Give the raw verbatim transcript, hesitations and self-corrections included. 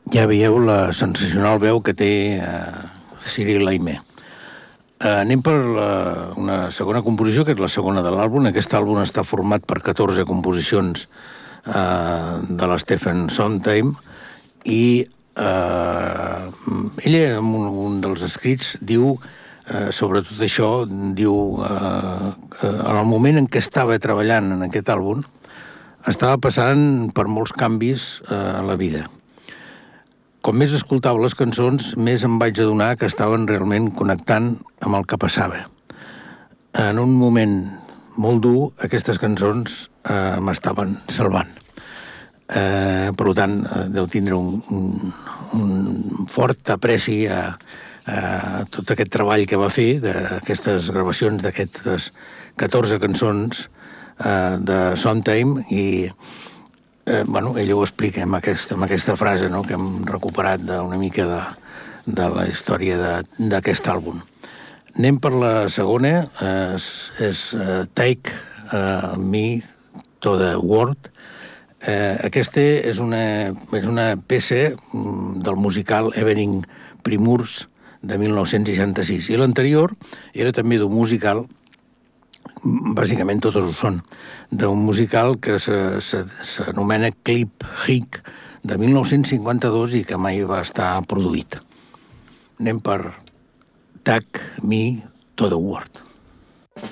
Ja veieu la sensacional veu que té eh, Cyril Laimé. Eh, anem per la, una segona composició, que és la segona de l'àlbum. Aquest àlbum està format per catorze composicions eh, de l'Stephen Sondheim i eh, ella, en un, un dels escrits, diu, eh, sobre tot això, diu eh, que en el moment en què estava treballant en aquest àlbum estava passant per molts canvis eh, a la vida. Com més escoltava les cançons, més em vaig adonar que estaven realment connectant amb el que passava. En un moment molt dur, aquestes cançons eh, m'estaven salvant. Eh, per tant, deu tindre un, un, un fort apreci a, a tot aquest treball que va fer, d'aquestes gravacions d'aquestes catorze cançons eh, de Sondheim, i Eh, bueno, ella ho explica amb aquesta, amb aquesta frase, no?, que hem recuperat d'una mica de, de la història d'aquest àlbum. Anem per la segona, eh, és, és uh, Take uh, Me to the World. Eh, aquesta és una, és una peça del musical Evening Primrose de mil nou-cents seixanta-sis, i l'anterior era també d'un musical, bàsicament totes ho són, d'un musical que s'anomena Clip Hick de mil nou-cents cinquanta-dos i que mai va estar produït. Anem per Take Me to the World.